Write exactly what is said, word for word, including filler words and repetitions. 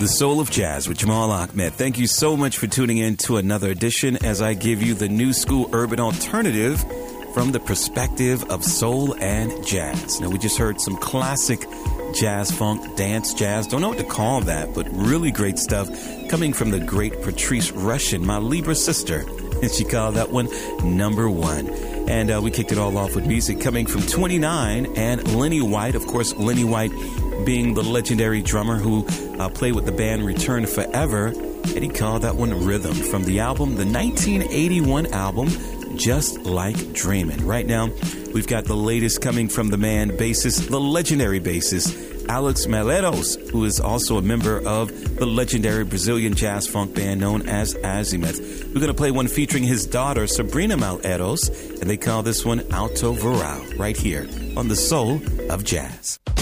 The Soul of Jazz with Jamal Ahmed. Thank you so much for tuning in to another edition as I give you the new school urban alternative from the perspective of soul and jazz. Now, we just heard some classic jazz, funk, dance, jazz. Don't know what to call that, but really great stuff coming from the great Patrice Rushen, my Libra sister. And she called that one number one. And uh, we kicked it all off with music coming from twenty-nine and Lenny White. Of course, Lenny White being the legendary drummer who uh, played with the band Return Forever. And he called that one Rhythm from the album, the nineteen eighty-one album, Just Like Dreamin'. Right now, we've got the latest coming from the man bassist, the legendary bassist, Alex Malheiros, who is also a member of the legendary Brazilian jazz funk band known as Azimuth. We're going to play one featuring his daughter, Sabrina Malheiros, and they call this one Alto Voral, right here on The Soul of Jazz.